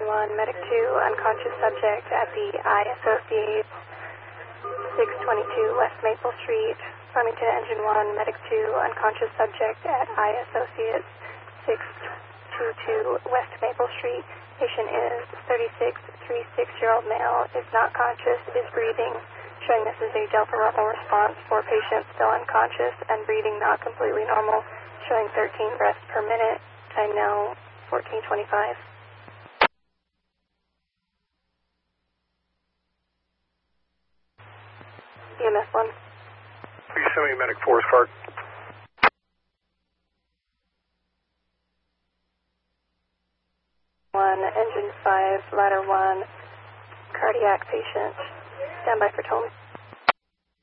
1, Medic 2, unconscious subject at the I Associates, 622 West Maple Street. Flemington Engine 1, Medic 2, unconscious subject at I Associates, 622 West Maple Street. Patient is 36-year-old male, is not conscious, is breathing, showing this is a delta level response for patient still unconscious and breathing not completely normal, showing 13 breaths per minute. Time now 14:25. EMS 1. Please send me a medic 4's card. 1, Engine 5, Ladder 1, cardiac patient. Stand by for tone.